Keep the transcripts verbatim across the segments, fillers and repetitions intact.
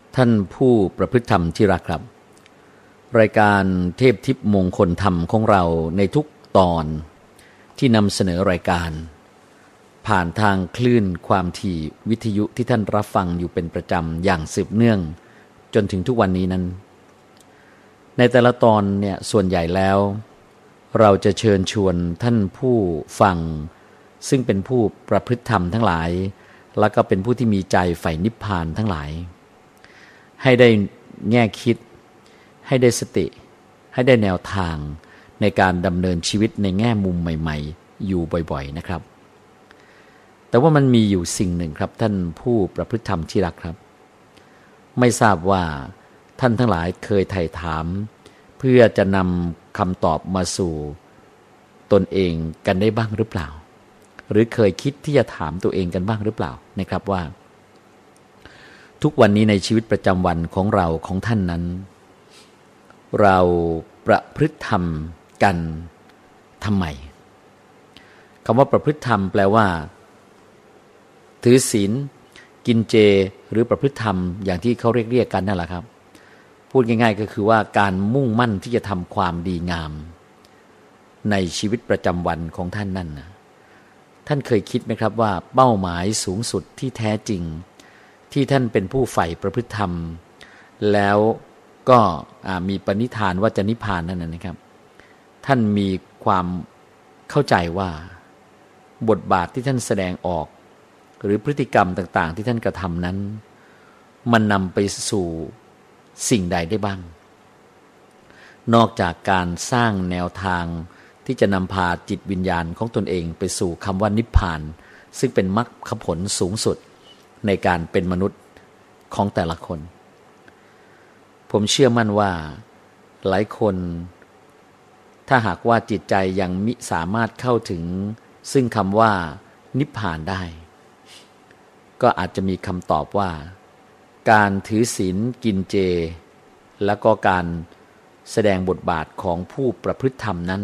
ท่านผู้ประพฤติธรรมที่รักครับรายการเทพทิพย์มงคลธรรมของเราในทุกตอนที่นำเสนอรายการผ่านทางคลื่นความถี่วิทยุที่ท่านรับฟังอยู่เป็นประจำอย่างสืบเนื่องจนถึงทุกวันนี้นั้นในแต่ละตอนเนี่ยส่วนใหญ่แล้วเราจะเชิญชวนท่านผู้ฟังซึ่งเป็นผู้ประพฤติธรรมทั้งหลายแล้วก็เป็นผู้ที่มีใจใฝ่นิพพานทั้งหลายให้ได้แง่คิดให้ได้สติให้ได้แนวทางในการดำเนินชีวิตในแง่มุมใหม่ๆอยู่บ่อยๆนะครับแต่ว่ามันมีอยู่สิ่งหนึ่งครับท่านผู้ประพฤติธรรมที่รักครับไม่ทราบว่าท่านทั้งหลายเคยไถ่ถามเพื่อจะนำคำตอบมาสู่ตนเองกันได้บ้างหรือเปล่าหรือเคยคิดที่จะถามตัวเองกันบ้างหรือเปล่านะครับว่าทุกวันนี้ในชีวิตประจำวันของเราของท่านนั้นเราประพฤติธรรมกันทำไมคำว่าประพฤติธรรมแปลว่าถือศีลกินเจหรือประพฤติธรรมอย่างที่เขาเรียกเรียกกันนั่นแหละครับพูดง่ายๆก็คือว่าการมุ่งมั่นที่จะทำความดีงามในชีวิตประจำวันของท่านนั่นนะท่านเคยคิดไหมครับว่าเป้าหมายสูงสุดที่แท้จริงที่ท่านเป็นผู้ใฝ่ประพฤติธรรมแล้วก็มีปณิธานว่าจะนิพพานนั่นนะครับท่านมีความเข้าใจว่าบทบาทที่ท่านแสดงออกหรือพฤติกรรมต่างๆที่ท่านกระทำนั้นมันนำไปสู่สิ่งใดได้บ้างนอกจากการสร้างแนวทางที่จะนำพาจิตวิญญาณของตนเองไปสู่คำว่านิพพานซึ่งเป็นมรรคผลสูงสุดในการเป็นมนุษย์ของแต่ละคนผมเชื่อมั่นว่าหลายคนถ้าหากว่าจิตใจยังมิสามารถเข้าถึงซึ่งคำว่านิพพานได้ก็อาจจะมีคำตอบว่าการถือศีลกินเจแล้วก็การแสดงบทบาทของผู้ประพฤติธรรมนั้น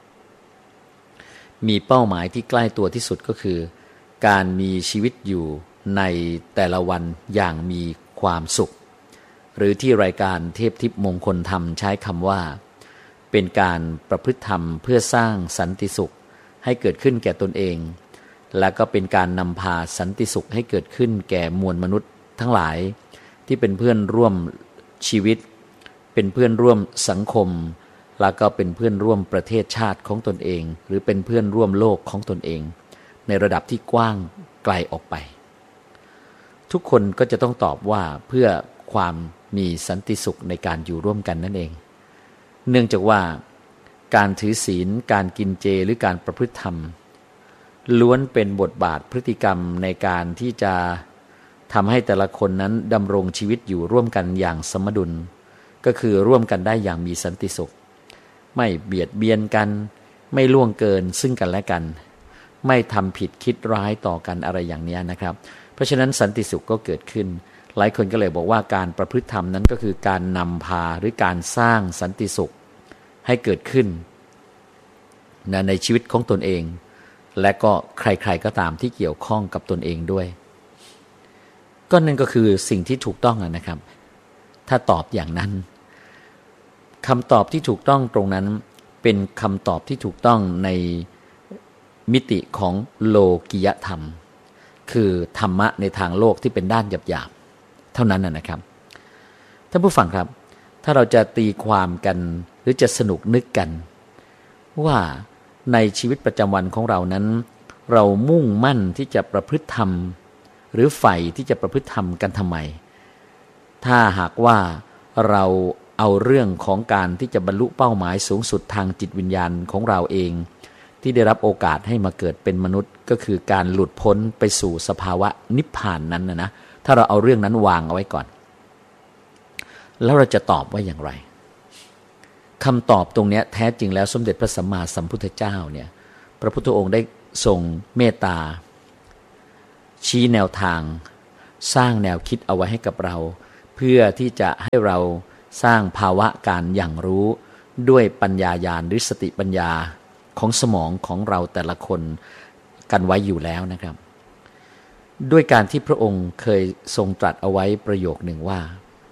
มีเป้าหมายที่ใกล้ตัวที่สุดก็คือการมีชีวิตอยู่ในแต่ละวันอย่างมีความสุขหรือที่รายการเทพทิพย์มงคลธรรมใช้คำว่าเป็นการประพฤติธรรมเพื่อสร้างสันติสุขให้เกิดขึ้นแก่ตนเองและก็เป็นการนำพาสันติสุขให้เกิดขึ้นแก่มวลมนุษย์ทั้งหลายที่เป็นเพื่อนร่วมชีวิตเป็นเพื่อนร่วมสังคมแล้วก็เป็นเพื่อนร่วมประเทศชาติของตนเองหรือเป็นเพื่อนร่วมโลกของตนเองในระดับที่กว้างไกลออกไปทุกคนก็จะต้องตอบว่าเพื่อความมีสันติสุขในการอยู่ร่วมกันนั่นเองเนื่องจากว่าการถือศีลการกินเจหรือการประพฤติธรรมล้วนเป็นบทบาทพฤติกรรมในการที่จะทำให้แต่ละคนนั้นดำรงชีวิตอยู่ร่วมกันอย่างสมดุลก็คือร่วมกันได้อย่างมีสันติสุขไม่เบียดเบียนกันไม่ล่วงเกินซึ่งกันและกันไม่ทำผิดคิดร้ายต่อกันอะไรอย่างนี้นะครับเพราะฉะนั้นสันติสุขก็เกิดขึ้นหลายคนก็เลยบอกว่าการประพฤติธรรมนั้นก็คือการนำพาหรือการสร้างสันติสุขให้เกิดขึ้นนะในชีวิตของตนเองและก็ใครๆก็ตามที่เกี่ยวข้องกับตนเองด้วยก็นั่นก็คือสิ่งที่ถูกต้องนะครับถ้าตอบอย่างนั้นคำตอบที่ถูกต้องตรงนั้นเป็นคำตอบที่ถูกต้องในมิติของโลกิยธรรมคือธรรมะในทางโลกที่เป็นด้านหยาบๆเท่านั้นนะครับท่านผู้ฟังครับถ้าเราจะตีความกันหรือจะสนุกนึกกันว่าในชีวิตประจำวันของเรานั้นเรามุ่งมั่นที่จะประพฤติธรรมหรือใฝ่ที่จะประพฤติธรรมกันทำไมถ้าหากว่าเราเอาเรื่องของการที่จะบรรลุเป้าหมายสูงสุดทางจิตวิญญาณของเราเองที่ได้รับโอกาสให้มาเกิดเป็นมนุษย์ก็คือการหลุดพ้นไปสู่สภาวะนิพพานนั้นนะนะถ้าเราเอาเรื่องนั้นวางเอาไว้ก่อนแล้วเราจะตอบว่าอย่างไรคำตอบตรงนี้แท้จริงแล้วสมเด็จพระสัมมาสัมพุทธเจ้าเนี่ยพระพุทธองค์ได้ทรงเมตตาชี้แนวทางสร้างแนวคิดเอาไว้ให้กับเราเพื่อที่จะให้เราสร้างภาวะการอย่างรู้ด้วยปัญญาญาณหรือสติปัญญาของสมองของเราแต่ละคนกันไว้อยู่แล้วนะครับด้วยการที่พระองค์เคยทรงตรัสเอาไว้ประโยคหนึ่งว่า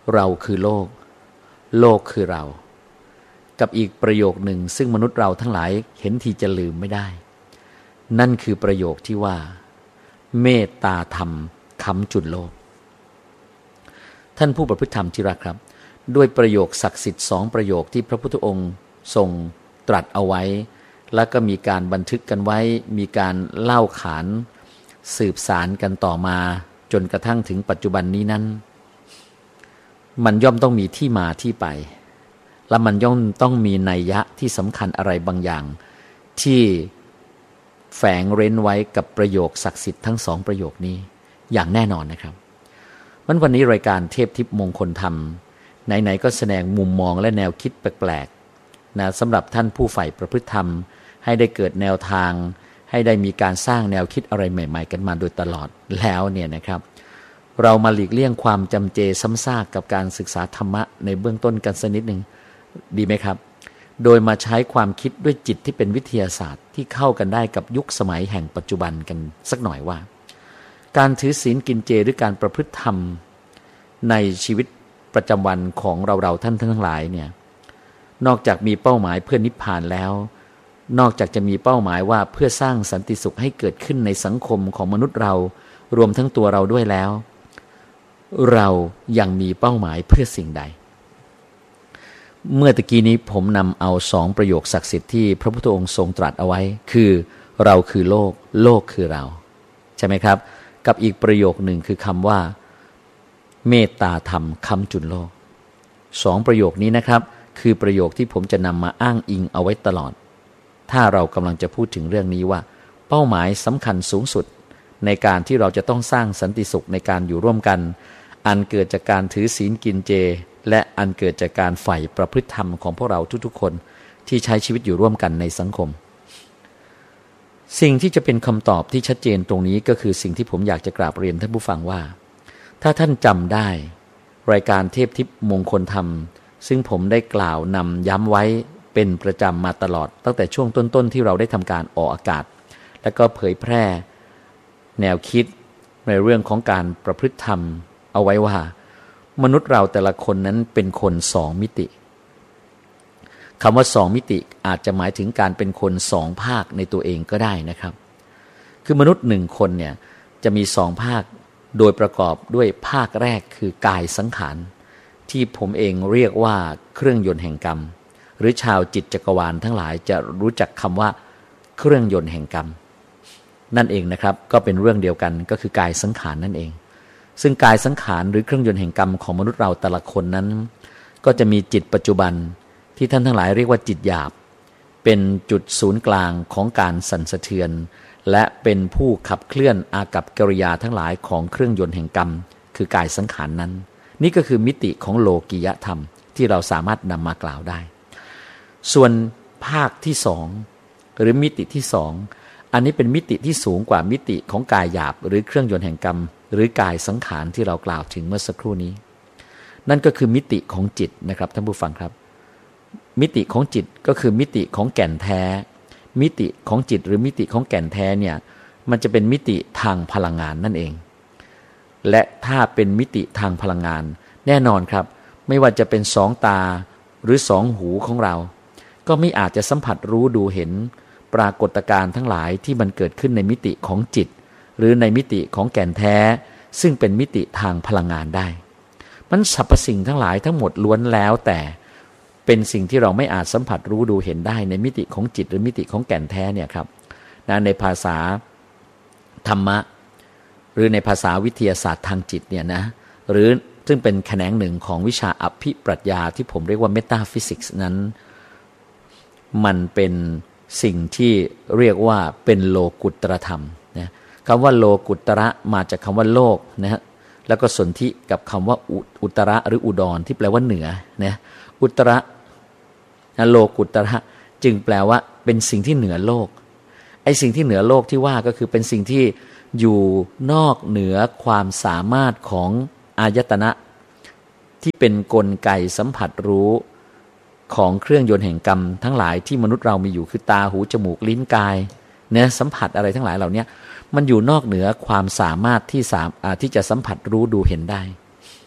เราคือโลกโลกคือเรากับอีกประโยคหนึ่งซึ่งมนุษย์เราทั้งหลายเห็นทีจะลืมไม่ได้นั่นคือประโยคที่ว่าเมตตาธรรมค้ำจุนโลกท่านผู้ประพฤติธรรมที่รักครับด้วยประโยคศักดิ์สิทธิ์สองประโยคที่พระพุทธองค์ทรงตรัสเอาไว้แล้วก็มีการบันทึกกันไว้มีการเล่าขานสืบสารกันต่อมาจนกระทั่งถึงปัจจุบันนี้นั้นมันย่อมต้องมีที่มาที่ไปและมันย่อมต้องมีนัยยะที่สำคัญอะไรบางอย่างที่แฝงเร้นไว้กับประโยคศักดิ์สิทธิ์ทั้งสองประโยคนี้อย่างแน่นอนนะครับมันวันนี้รายการเทพทิพย์มงคลธรรมไหนๆก็แสดงมุมมองและแนวคิดแปลกๆนะสำหรับท่านผู้ใฝ่ประพฤติธรรมให้ได้เกิดแนวทางให้ได้มีการสร้างแนวคิดอะไรใหม่ๆกันมาโดยตลอดแล้วเนี่ยนะครับเรามาหลีกเลี่ยงความจำเจซ้ำซากกับการศึกษาธรรมะในเบื้องต้นกันสักนิดหนึ่งดีไหมครับโดยมาใช้ความคิดด้วยจิตที่เป็นวิทยาศาสตร์ที่เข้ากันได้กับยุคสมัยแห่งปัจจุบันกันสักหน่อยว่าการถือศีลกินเจหรือการประพฤติธรรมในชีวิตประจำวันของเราๆท่านทั้งหลายเนี่ยนอกจากมีเป้าหมายเพื่อนิพพานแล้วนอกจากจะมีเป้าหมายว่าเพื่อสร้างสันติสุขให้เกิดขึ้นในสังคมของมนุษย์เรารวมทั้งตัวเราด้วยแล้วเรายังมีเป้าหมายเพื่อสิ่งใดเมื่อตะกี้นี้ผมนำเอาสองประโยคศักดิ์สิทธิ์ที่พระพุทธองค์ทรงตรัสเอาไว้คือเราคือโลกโลกคือเราใช่ไหมครับกับอีกประโยคหนึ่งคือคำว่าเมตตาธรรมค้ำจุนโลกสองประโยคนี้นะครับคือประโยคที่ผมจะนำมาอ้างอิงเอาไว้ตลอดถ้าเรากำลังจะพูดถึงเรื่องนี้ว่าเป้าหมายสำคัญสูงสุดในการที่เราจะต้องสร้างสันติสุขในการอยู่ร่วมกันอันเกิดจากการถือศีลกินเจและอันเกิดจากการใฝ่ประพฤติธรรมของพวกเราทุกๆคนที่ใช้ชีวิตอยู่ร่วมกันในสังคมสิ่งที่จะเป็นคำตอบที่ชัดเจนตรงนี้ก็คือสิ่งที่ผมอยากจะกราบเรียนท่านผู้ฟังว่าถ้าท่านจำได้รายการเทพทิพย์มงคลธรรมซึ่งผมได้กล่าวนำย้ำไว้เป็นประจำมาตลอดตั้งแต่ช่วงต้นๆที่เราได้ทำการออกอากาศและก็เผยแพร่แนวคิดในเรื่องของการประพฤติธรรมเอาไว้ว่ามนุษย์เราแต่ละคนนั้นเป็นคนสองมิติคำว่าสองมิติอาจจะหมายถึงการเป็นคนสองภาคในตัวเองก็ได้นะครับคือมนุษย์หนึ่งคนเนี่ยจะมีสองภาคโดยประกอบด้วยภาคแรกคือกายสังขารที่ผมเองเรียกว่าเครื่องยนต์แห่งกรรมหรือชาวจิตจักรวาลทั้งหลายจะรู้จักคำว่าเครื่องยนต์แห่งกรรมนั่นเองนะครับก็เป็นเรื่องเดียวกันก็คือกายสังขารนั่นเองซึ่งกายสังขารหรือเครื่องยนต์แห่งกรรมของมนุษย์เราแต่ละคนนั้นก็จะมีจิตปัจจุบันที่ท่านทั้งหลายเรียกว่าจิตหยาบเป็นจุดศูนย์กลางของการสั่นสะเทือนและเป็นผู้ขับเคลื่อนอากัปกิริยาทั้งหลายของเครื่องยนต์แห่งกรรมคือกายสังขารนั้นนี่ก็คือมิติของโลกียธรรมที่เราสามารถนำมากล่าวได้ส่วนภาคที่สองหรือมิติที่สองอันนี้เป็นมิติที่สูงกว่ามิติของกายหยาบหรือเครื่องยนต์แห่งกรรมหรือกายสังขารที่เรากล่าวถึงเมื่อสักครู่นี้นั่นก็คือมิติของจิตนะครับท่านผู้ฟังครับมิติของจิตก็คือมิติของแก่นแท้มิติของจิตหรือมิติของแก่นแท้เนี่ยมันจะเป็นมิติทางพลังงานนั่นเองและถ้าเป็นมิติทางพลังงานแน่นอนครับไม่ว่าจะเป็นสองตาหรือสองหูของเราก็ไม่อาจจะสัมผัสรู้ดูเห็นปรากฏการณ์ทั้งหลายที่มันเกิดขึ้นในมิติของจิตหรือในมิติของแก่นแท้ซึ่งเป็นมิติทางพลังงานได้มันสรรพสิ่งทั้งหลายทั้งหมดล้วนแล้วแต่เป็นสิ่งที่เราไม่อาจสัมผัสรู้ดูเห็นได้ในมิติของจิตหรือมิติของแก่นแท้เนี่ยครับนะในภาษาธรรมะหรือในภาษาวิทยาศาสตร์ทางจิตเนี่ยนะหรือซึ่งเป็นแขนงหนึ่งของวิชาอภิปรัชญาที่ผมเรียกว่าเมตาฟิสิกส์นั้นมันเป็นสิ่งที่เรียกว่าเป็นโลกุตตรธรรมนะคำว่าโลกุตระมาจากคำว่าโลกนะฮะแล้วก็สนธิกับคำว่าอุตระหรืออุดรที่แปลว่าเหนือนะอุตระโลกุตระจึงแปลว่าเป็นสิ่งที่เหนือโลกไอ้สิ่งที่เหนือโลกที่ว่าก็คือเป็นสิ่งที่อยู่นอกเหนือความสามารถของอายตนะที่เป็นกลไกสัมผัสรู้ของเครื่องยนต์แห่งกรรมทั้งหลายที่มนุษย์เรามีอยู่คือตาหูจมูกลิ้นกายเนี่ยสัมผัสอะไรทั้งหลายเหล่านี้มันอยู่นอกเหนือความสามารถที่สามารถที่จะสัมผัสรู้ดูเห็นได้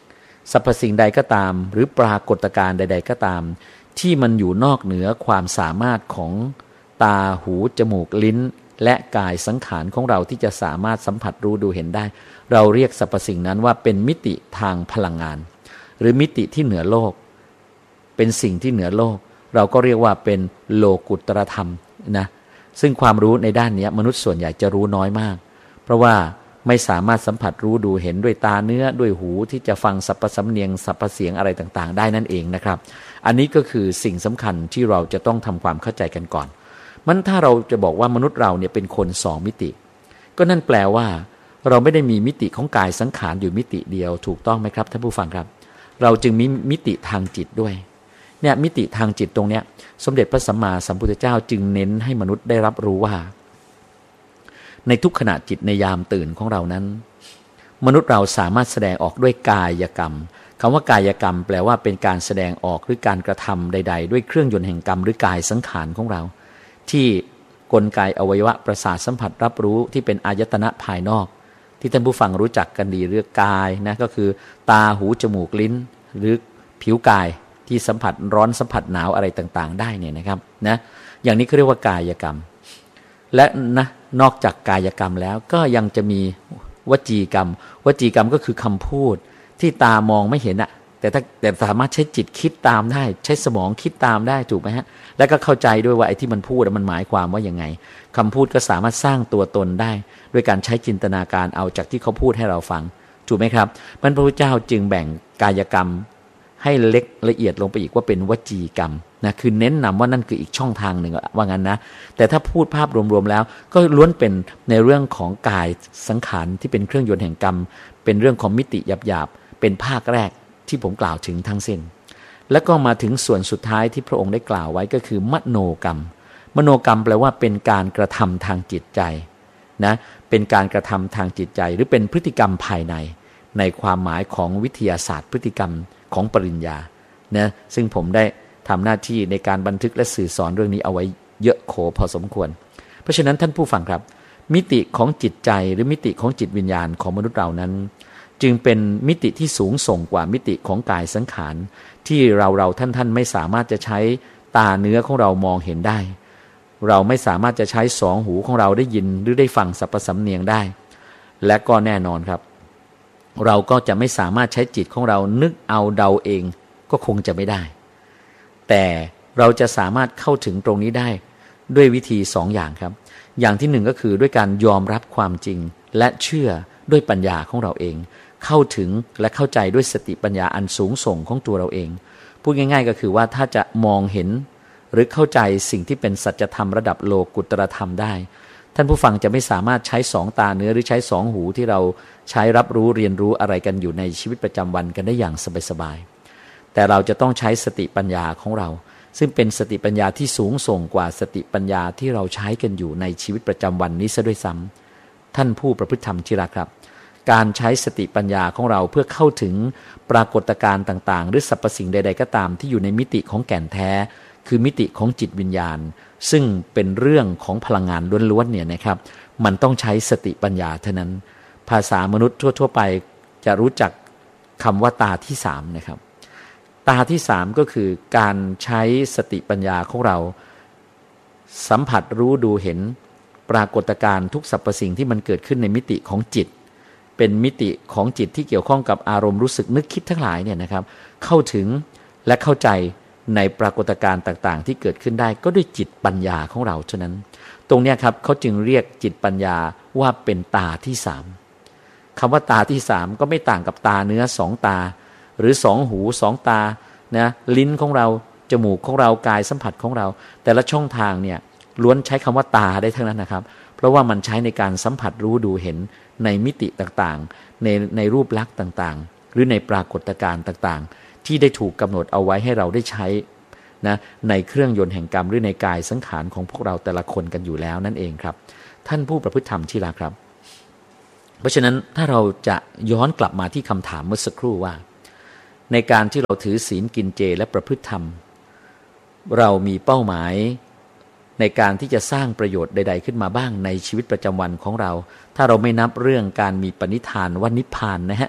สรรพสิ่งใดก็ตามหรือปรากฏการณ์ใดๆก็ตามที่มันอยู่นอกเหนือความสามารถของตาหูจมูกลิ้นและกายสังขารของเราที่จะสามารถสัมผัสรู้ดูเห็นได้เราเรียกสรรพสิ่งนั้นว่าเป็นมิติทางพลังงานหรือมิติที่เหนือโลกเป็นสิ่งที่เหนือโลกเราก็เรียกว่าเป็นโลกุตตรธรรมนะซึ่งความรู้ในด้านนี้มนุษย์ส่วนใหญ่จะรู้น้อยมากเพราะว่าไม่สามารถสัมผัสรู้ดูเห็นด้วยตาเนื้อด้วยหูที่จะฟังสรรพสำเนียงสรรพเสียงอะไรต่างๆได้นั่นเองนะครับอันนี้ก็คือสิ่งสำคัญที่เราจะต้องทำความเข้าใจกันก่อนมันถ้าเราจะบอกว่ามนุษย์เราเนี่ยเป็นคนสองมิติก็นั่นแปลว่าเราไม่ได้มีมิติของกายสังขารอยู่มิติเดียวถูกต้องไหมครับท่านผู้ฟังครับเราจึงมีมิติทางจิตด้วยเนี่ยมิติทางจิตตรงเนี้ยสมเด็จพระสัมมาสัมพุทธเจ้าจึงเน้นให้มนุษย์ได้รับรู้ว่าในทุกขณะจิตในยามตื่นของเรานั้นมนุษย์เราสามารถแสดงออกด้วยกายกรรมคำว่ากายกรรมแปลว่าเป็นการแสดงออกหรือการกระทำใดๆด้วยเครื่องยนต์แห่งกรรมหรือกายสังขารของเราที่กลไกอวัยวะประสาทสัมผัสรับรู้ที่เป็นอายตนะภายนอกที่ท่านผู้ฟังรู้จักกันดีเรื่องกายนะก็คือตาหูจมูกลิ้นหรือผิวกายที่สัมผัสร้อนสัมผัสหนาวอะไรต่างๆได้เนี่ยนะครับนะอย่างนี้เขาเรียกว่ากายกรรมและนะนอกจากกายกรรมแล้วก็ยังจะมีวจีกรรมวจีกรรมก็คือคำพูดที่ตามองไม่เห็นอะแต่ถ้าแต่สามารถใช้จิตคิดตามได้ใช้สมองคิดตามได้ถูกไหมฮะแล้วก็เข้าใจด้วยว่าไอ้ที่มันพูดมันหมายความว่ายังไงคำพูดก็สามารถสร้างตัวตนได้ด้วยการใช้จินตนาการเอาจากที่เขาพูดให้เราฟังถูกไหมครับพระพุทธเจ้าจึงแบ่งกายกรรมให้เล็กละเอียดลงไปอีกว่าเป็นวจีกรรมนะคือเน้นนำว่านั่นคืออีกช่องทางหนึ่งว่างั้นนะแต่ถ้าพูดภาพรวมๆแล้วก็ล้วนเป็นในเรื่องของกายสังขารที่เป็นเครื่องยนต์แห่งกรรมเป็นเรื่องของมิติหยาบๆเป็นภาคแรกที่ผมกล่าวถึงทั้งสิ้นแล้วก็มาถึงส่วนสุดท้ายที่พระองค์ได้กล่าวไว้ก็คือมโนกรรมมโนกรรมแปลว่าเป็นการกระทำทางจิตใจนะเป็นการกระทำทางจิตใจหรือเป็นพฤติกรรมภายในในความหมายของวิทยาศาสตร์พฤติกรรมของปริญญานะซึ่งผมได้ทำหน้าที่ในการบันทึกและสื่อสอนเรื่องนี้เอาไว้เยอะโขพอสมควรเพราะฉะนั้นท่านผู้ฟังครับมิติของจิตใจหรือมิติของจิตวิญญาณของมนุษย์เรานั้นจึงเป็นมิติที่สูงส่งกว่ามิติของกายสังขารที่เราเราท่านท่านไม่สามารถจะใช้ตาเนื้อของเรามองเห็นได้เราไม่สามารถจะใช้สองหูของเราได้ยินหรือได้ฟังสรรพสำเนียงได้และก็แน่นอนครับเราก็จะไม่สามารถใช้จิตของเรานึกเอาเดาเองก็คงจะไม่ได้แต่เราจะสามารถเข้าถึงตรงนี้ได้ด้วยวิธีสองอย่างครับอย่างที่หนึ่งก็คือด้วยการยอมรับความจริงและเชื่อด้วยปัญญาของเราเองเข้าถึงและเข้าใจด้วยสติปัญญาอันสูงส่งของตัวเราเองพูดง่ายๆก็คือว่าถ้าจะมองเห็นหรือเข้าใจสิ่งที่เป็นสัจธรรมระดับโลกุตตรธรรมได้ท่านผู้ฟังจะไม่สามารถใช้สองตาเนื้อหรือใช้สองหูที่เราใช้รับรู้เรียนรู้อะไรกันอยู่ในชีวิตประจำวันกันได้อย่างสบายๆแต่เราจะต้องใช้สติปัญญาของเราซึ่งเป็นสติปัญญาที่สูงส่งกว่าสติปัญญาที่เราใช้กันอยู่ในชีวิตประจำวันนี้ซะด้วยซ้ำท่านผู้ประพฤติธรรมที่รักครับการใช้สติปัญญาของเราเพื่อเข้าถึงปรากฏการณ์ต่างๆหรือสรรพสิ่งใดๆก็ตามที่อยู่ในมิติของแก่นแท้คือมิติของจิตวิญญาณซึ่งเป็นเรื่องของพลังงานล้วนๆเนี่ยนะครับมันต้องใช้สติปัญญาเท่านั้นภาษามนุษย์ทั่วๆไปจะรู้จักคำว่าตาที่สามนะครับตาที่สามก็คือการใช้สติปัญญาของเราสัมผัสรู้ดูเห็นปรากฏการณ์ทุกสรรพสิ่งที่มันเกิดขึ้นในมิติของจิตเป็นมิติของจิตที่เกี่ยวข้องกับอารมณ์รู้สึกนึกคิดทั้งหลายเนี่ยนะครับเข้าถึงและเข้าใจในปรากฏการณ์ต่างๆที่เกิดขึ้นได้ก็ด้วยจิตปัญญาของเราเท่านั้นตรงนี้ครับเขาจึงเรียกจิตปัญญาว่าเป็นตาที่สามคำว่าตาที่สามก็ไม่ต่างกับตาเนื้อสองตาหรือสองหูสองตานะลิ้นของเราจมูกของเรากายสัมผัสของเราแต่ละช่องทางเนี่ยล้วนใช้คำว่าตาได้ทั้งนั้นนะครับเพราะว่ามันใช้ในการสัมผัสรู้ดูเห็นในมิติต่างๆในในรูปลักษณ์ต่างๆหรือในปรากฏการณ์ต่างๆที่ได้ถูกกำหนดเอาไว้ให้เราได้ใช้นะในเครื่องยนต์แห่งกรรมหรือในกายสังขารของพวกเราแต่ละคนกันอยู่แล้วนั่นเองครับท่านผู้ประพฤติธรรมที่รักครับเพราะฉะนั้นถ้าเราจะย้อนกลับมาที่คำถามเมื่อสักครู่ว่าในการที่เราถือศีลกินเจและประพฤติธรรมเรามีเป้าหมายในการที่จะสร้างประโยชน์ใดๆขึ้นมาบ้างในชีวิตประจำวันของเราถ้าเราไม่นับเรื่องการมีปณิธานว่านิพพานนะฮะ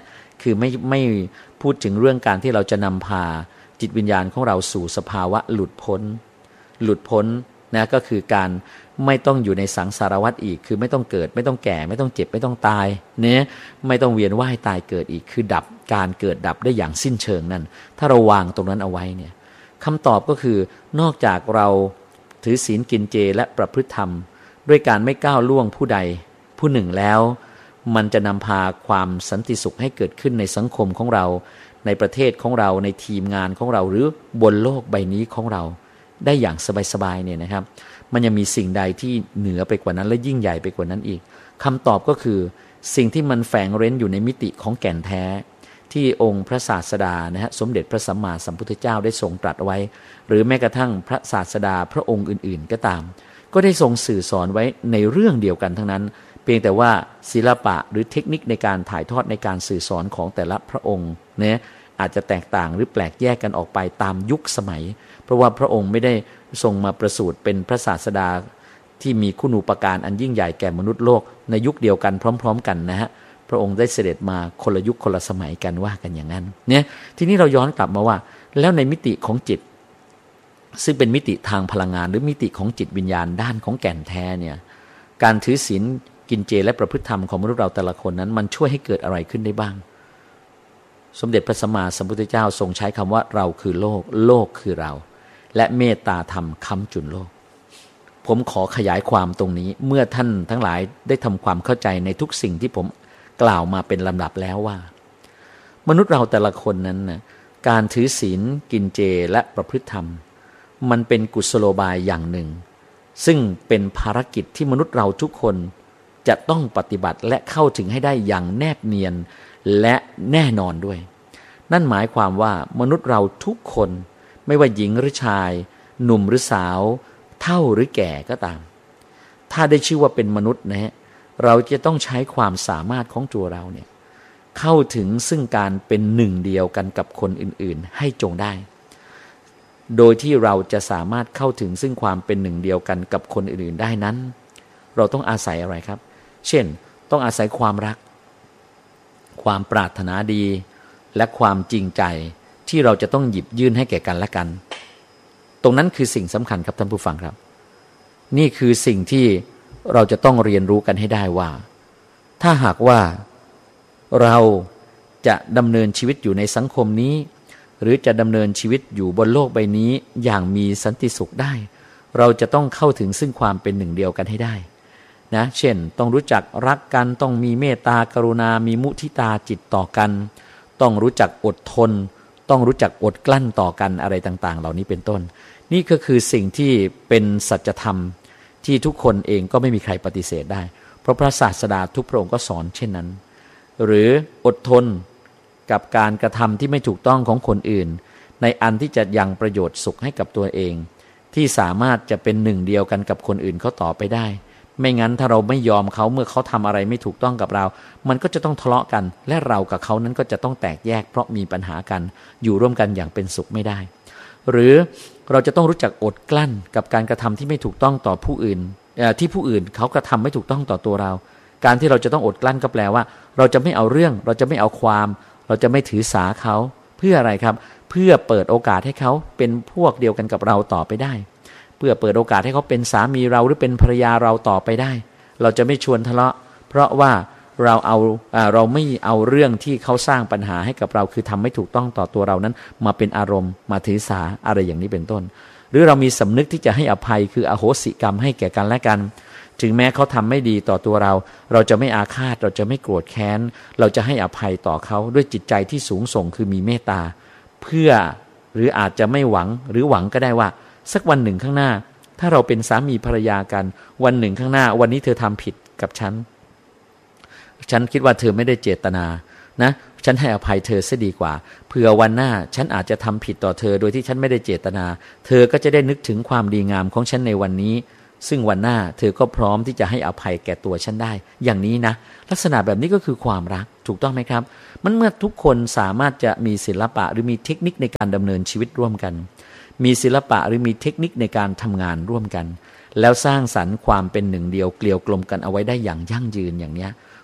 คือไม่ไม่พูดถึงเรื่องการที่เราจะนำพาจิตวิญญาณของเราสู่สภาวะหลุดพ้นหลุดพ้นนะก็คือการไม่ต้องอยู่ในสังสารวัฏอีกคือไม่ต้องเกิดไม่ต้องแก่ไม่ต้องเจ็บไม่ต้องตายเนี่ยไม่ต้องเวียนว่ายตายเกิดอีกคือดับการเกิดดับได้อย่างสิ้นเชิงนั่นถ้าเราวางตรงนั้นเอาไว้เนี่ยคำตอบก็คือนอกจากเราถือศีลกินเจและประพฤติธรรมด้วยการไม่ก้าวล่วงผู้ใดผู้หนึ่งแล้วมันจะนำพาความสันติสุขให้เกิดขึ้นในสังคมของเราในประเทศของเราในทีมงานของเราหรือบนโลกใบนี้ของเราได้อย่างสบายๆเนี่ยนะครับมันยังมีสิ่งใดที่เหนือไปกว่านั้นและยิ่งใหญ่ไปกว่านั้นอีกคำตอบก็คือสิ่งที่มันแฝงเร้นอยู่ในมิติของแก่นแท้ที่องค์พระศาสดานะฮะสมเด็จพระสัมมาสัมพุทธเจ้าได้ทรงตรัสไว้หรือแม้กระทั่งพระศาสดาพระองค์อื่นๆก็ตามก็ได้ทรงสื่อสอนไว้ในเรื่องเดียวกันทั้งนั้นเพียงแต่ว่าศิลปะหรือเทคนิคในการถ่ายทอดในการสื่อสอนของแต่ละพระองค์เนี่ยอาจจะแตกต่างหรือแปลกแยกกันออกไปตามยุคสมัยเพราะว่าพระองค์ไม่ได้ทรงมาประสูติเป็นพระศาสดาที่มีคุณูปการอันยิ่งใหญ่แก่มนุษย์โลกในยุคเดียวกันพร้อมๆกันนะฮะพระองค์ได้เสด็จมาคนละยุคคนละสมัยกันว่ากันอย่างนั้นเนี่ยทีนี้เราย้อนกลับมาว่าแล้วในมิติของจิตซึ่งเป็นมิติทางพลังงานหรือมิติของจิตวิญญาณด้านของแก่นแท้เนี่ยการถือศีลกินเจและประพฤติธรรมของมนุษย์เราแต่ละคนนั้นมันช่วยให้เกิดอะไรขึ้นได้บ้างสมเด็จพระสัมมาสัมพุทธเจ้าทรงใช้คำว่าเราคือโลกโลกคือเราและเมตตาธรรมค้ำจุนโลกผมขอขยายความตรงนี้เมื่อท่านทั้งหลายได้ทำความเข้าใจในทุกสิ่งที่ผมกล่าวมาเป็นลำดับแล้วว่ามนุษย์เราแต่ละคนนั้นนะการถือศีลกินเจและประพฤติธรรมมันเป็นกุศโลบายอย่างหนึ่งซึ่งเป็นภารกิจที่มนุษย์เราทุกคนจะต้องปฏิบัติและเข้าถึงให้ได้อย่างแนบเนียนและแน่นอนด้วยนั่นหมายความว่ามนุษย์เราทุกคนไม่ว่าหญิงหรือชายหนุ่มหรือสาวเฒ่าหรือแก่ก็ตามถ้าได้ชื่อว่าเป็นมนุษย์นะฮะเราจะต้องใช้ความสามารถของตัวเราเนี่ยเข้าถึงซึ่งการเป็นหนึ่งเดียวกันกับคนอื่นๆให้จงได้โดยที่เราจะสามารถเข้าถึงซึ่งความเป็นหนึ่งเดียวกันกับคนอื่นๆได้นั้นเราต้องอาศัยอะไรครับเช่นต้องอาศัยความรักความปรารถนาดีและความจริงใจที่เราจะต้องหยิบยื่นให้แก่กันและกันตรงนั้นคือสิ่งสำคัญครับท่านผู้ฟังครับนี่คือสิ่งที่เราจะต้องเรียนรู้กันให้ได้ว่าถ้าหากว่าเราจะดำเนินชีวิตอยู่ในสังคมนี้หรือจะดำเนินชีวิตอยู่บนโลกใบนี้อย่างมีสันติสุขได้เราจะต้องเข้าถึงซึ่งความเป็นหนึ่งเดียวกันให้ได้นะเช่นต้องรู้จักรักกันต้องมีเมตตากรุณามีมุทิตาจิตต่อกันต้องรู้จักอดทนต้องรู้จักอดกลั้นต่อกันอะไรต่างๆเหล่านี้เป็นต้นนี่ก็คือสิ่งที่เป็นสัจธรรมที่ทุกคนเองก็ไม่มีใครปฏิเสธได้เพราะพระศาสดาทุกพระองค์ก็สอนเช่นนั้นหรืออดทนกับการกระทำที่ไม่ถูกต้องของคนอื่นในอันที่จะยังประโยชน์สุขให้กับตัวเองที่สามารถจะเป็นหนึ่งเดียวกันกับคนอื่นเขาต่อไปได้ไม่งั้นถ้าเราไม่ยอมเขาเมื่อเขาทำอะไรไม่ถูกต้องกับเรามันก็จะต้องทะเลาะกันและเรากับเขานั้นก็จะต้องแตกแยกเพราะมีปัญหากันอยู่ร่วมกันอย่างเป็นสุขไม่ได้หรือเราจะต้องรู้จักอดกลั้นกับการกระทำที่ไม่ถูกต้องต่อผู้อื่นที่ผู้อื่นเขากระทำไม่ถูกต้องต่อตัวเราการที่เราจะต้องอดกลั้นก็แปลว่าเราจะไม่เอาเรื่องเราจะไม่เอาความเราจะไม่ถือสาเขาเพื่ออะไรครับเพื่อเปิดโอกาสให้เขาเป็นพวกเดียวกันกับเราต่อไปได้เพื่อเปิดโอกาสให้เขาเป็นสามีเราหรือเป็นภรรยาเราต่อไปได้เราจะไม่ชวนทะเลาะเพราะว่าเราเอาเราไม่เอาเรื่องที่เขาสร้างปัญหาให้กับเราคือทำไม่ถูกต้องต่อตัวเรานั้นมาเป็นอารมณ์มาถือสาอะไรอย่างนี้เป็นต้นหรือเรามีสำนึกที่จะให้อภัยคืออโหสิกรรมให้แก่กันและกันถึงแม้เขาทำไม่ดีต่อตัวเราเราจะไม่อาฆาตเราจะไม่โกรธแค้นเราจะให้อภัยต่อเขาด้วยจิตใจที่สูงส่งคือมีเมตตาเพื่อหรืออาจจะไม่หวังหรือหวังก็ได้ว่าสักวันหนึ่งข้างหน้าถ้าเราเป็นสามีภรรยากันวันหนึ่งข้างหน้าวันนี้เธอทำผิดกับฉันฉันคิดว่าเธอไม่ได้เจตนานะฉันให้อภัยเธอซะดีกว่าเผื่อวันหน้าฉันอาจจะทำผิดต่อเธอโดยที่ฉันไม่ได้เจตนาเธอก็จะได้นึกถึงความดีงามของฉันในวันนี้ซึ่งวันหน้าเธอก็พร้อมที่จะให้อภัยแก่ตัวฉันได้อย่างนี้นะลักษณะแบบนี้ก็คือความรักถูกต้องไหมครับมันเมื่อทุกคนสามารถจะมีศิลปะหรือมีเทคนิคในการดำเนินชีวิตร่วมกันมีศิลปะหรือมีเทคนิคในการทำงานร่วมกันแล้วสร้างสรรค์ความเป็นหนึ่งเดียวเกลียวกลมกันเอาไว้ได้อย่างยั่งยืนอย่างนี้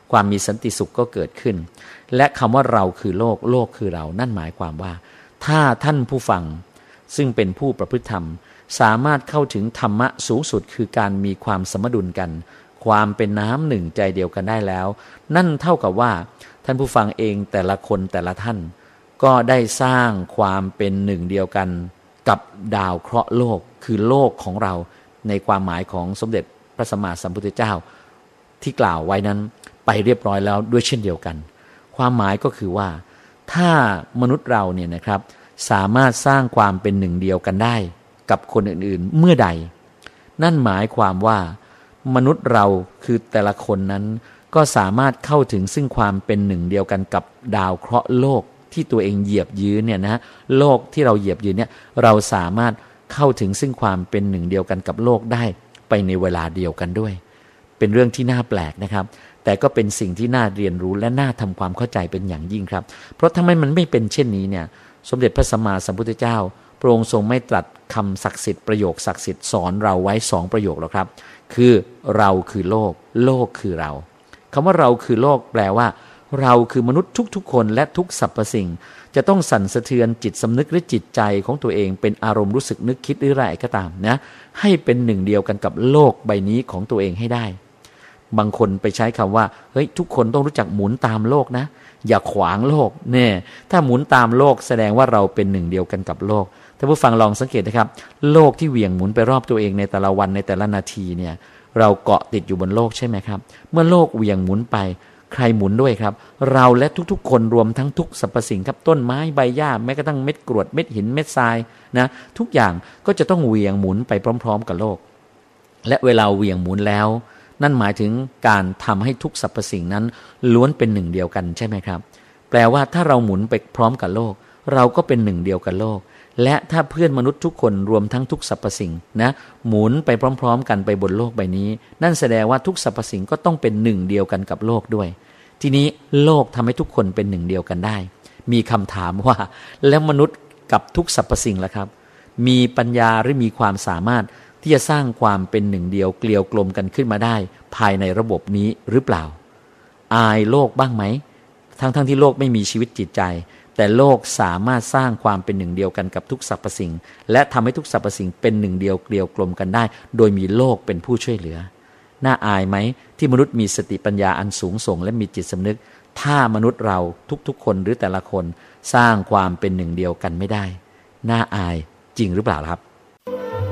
ความมีสันติสุขก็เกิดขึ้นและคำว่าเราคือโลกโลกคือเรานั่นหมายความว่าถ้าท่านผู้ฟังซึ่งเป็นผู้ประพฤติธรรมสามารถเข้าถึงธรรมะสูงสุดคือการมีความสมดุลกันความเป็นน้ำหนึ่งใจเดียวกันได้แล้วนั่นเท่ากับว่าท่านผู้ฟังเองแต่ละคนแต่ละท่านก็ได้สร้างความเป็นหนึ่งเดียวกันกับดาวเคราะห์โลกคือโลกของเราในความหมายของสมเด็จพระสัมมาสัมพุทธเจ้าที่กล่าวไว้นั้นไปเรียบร้อยแล้วด้วยเช่นเดียวกันความหมายก็คือว่าถ้ามนุษย์เราเนี่ยนะครับสามารถสร้างความเป็นหนึ่งเดียวกันได้กับคนอื่นๆเมื่อใดนั่นหมายความว่ามนุษย์เราคือแต่ละคนนั้นก็สามารถเข้าถึงซึ่งความเป็นหนึ่งเดียวกันกับดาวเคราะห์โลกที่ตัวเองเหยียบยืนเนี่ยนะโลกที่เราเหยียบยืนเนี่ยเราสามารถเข้าถึงซึ่งความเป็นหนึ่งเดียวกันกับโลกได้ไปในเวลาเดียวกันด้วยเป็นเรื่องที่น่าแปลกนะครับแต่ก็เป็นสิ่งที่น่าเรียนรู้และน่าทำความเข้าใจเป็นอย่างยิ่งครับเพราะทำไมมันไม่เป็นเช่นนี้เนี่ยสมเด็จพระสัมมาสัมพุทธเจ้าพระองค์ทรงไม่ตรัสคำศักดิ์สิทธิ์ประโยคศักดิ์สิทธิ์สอนเราไว้สองประโยคหรอกครับคือเราคือโลกโลกคือเราคำว่าเราคือโลกแปลว่าเราคือมนุษย์ทุกๆคนและทุกสรรพสิ่งจะต้องสั่นสะเทือนจิตสำนึกหรือจิตใจของตัวเองเป็นอารมณ์รู้สึกนึกคิดหรืออะไรก็ตามนะให้เป็นหนึ่งเดียวกันกับโลกใบนี้ของตัวเองให้ได้บางคนไปใช้คำว่าเฮ้ยทุกคนต้องรู้จักหมุนตามโลกนะอย่าขวางโลกเนี่ยถ้าหมุนตามโลกแสดงว่าเราเป็นหนึ่งเดียวกันกับโลกท่านผู้ฟังลองสังเกตนะครับโลกที่เหวี่ยงหมุนไปรอบตัวเองในแต่ละวันในแต่ละนาทีเนี่ยเราเกาะติดอยู่บนโลกใช่ไหมครับเมื่อโลกเหวี่ยงหมุนไปใครหมุนด้วยครับเราและทุกๆคนรวมทั้งทุกสรรพสิ่งครับต้นไม้ใบหญ้าแม้กระทั่งเม็ดกรวดเม็ดหินเม็ดทรายนะทุกอย่างก็จะต้องเหวี่ยงหมุนไปพร้อมๆกับโลกและเวลาเหวี่ยงหมุนแล้วนั่นหมายถึงการทำให้ทุกสรรพสิ่งนั้นล้วนเป็นหนึ่งเดียวกันใช่ไหมครับแปลว่าถ้าเราหมุนไปพร้อมกับโลกเราก็เป็นหนึ่งเดียวกับโลกและถ้าเพื่อนมนุษย์ทุกคนรวมทั้งทุกสรรพสิ่งนะหมุนไปพร้อมๆกันไปบนโลกใบนี้นั่นแสดงว่าทุกสรรพสิ่งก็ต้องเป็นหนึ่งเดียวกันกับโลกด้วยทีนี้โลกทำให้ทุกคนเป็นหนึ่งเดียวกันได้มีคำถามว่าแล้วมนุษย์กับทุกสรรพสิ่งล่ะครับมีปัญญาหรือมีความสามารถที่จะสร้างความเป็นหนึ่งเดียวเกลียวกลมกันขึ้นมาได้ภายในระบบนี้หรือเปล่าอายโลกบ้างไหมทั้งๆ ท, ที่โลกไม่มีชีวิตจิตใจแต่โลกสามารถสร้างความเป็นหนึ่งเดียวกันกับทุกสรรพสิ่งและทำให้ทุกสรรพสิ่งเป็นหนึ่งเดียวเกลียวกลมกันได้โดยมีโลกเป็นผู้ช่วยเหลือน่าอายไหมที่มนุษย์มีสติปัญญาอันสูงส่งและมีจิตสำนึกถ้ามนุษย์เราทุกๆคนหรือแต่ละคนสร้างความเป็นหนึ่งเดียวกันไม่ได้น่าอายจริงหรือเปล่าครับ